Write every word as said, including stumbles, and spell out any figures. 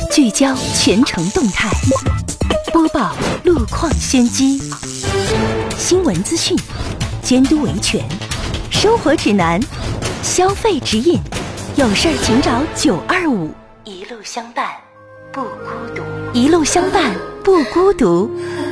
聚焦全城动态，播报路况先机，新闻资讯，监督维权，生活指南，消费指引，有事儿请找九二五，一路相伴不孤独，一路相伴不孤独。